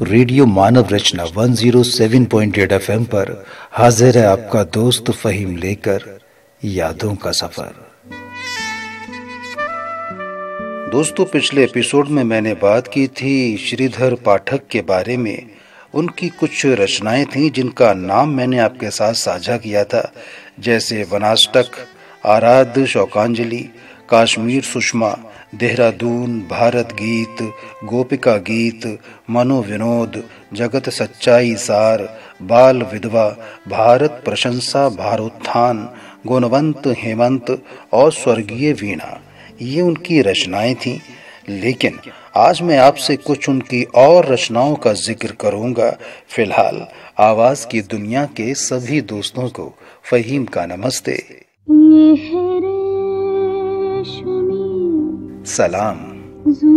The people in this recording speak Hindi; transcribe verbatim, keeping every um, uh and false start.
रेडियो मानव रचना एक सौ सात पॉइंट आठ एफएम पर हाजिर है आपका दोस्त फहीम लेकर यादों का सफर। दोस्तों, पिछले एपिसोड में मैंने बात की थी श्रीधर पाठक के बारे में। उनकी कुछ रचनाएं थीं जिनका नाम मैंने आपके साथ साझा किया था, जैसे वनाष्टक, आराध्य शोकांजलि, कश्मीर सुषमा, देहरादून, भारत गीत, गोपिका गीत, मनोविनोद, जगत सच्चाई सार, बाल विधवा, भारत प्रशंसा, भारोत्थान, गुणवंत हेमंत और स्वर्गीय वीणा, ये उनकी रचनाएं थीं। लेकिन आज मैं आपसे कुछ उनकी और रचनाओं का जिक्र करूंगा। फिलहाल आवाज की दुनिया के सभी दोस्तों को फहीम का नमस्ते, सलाम।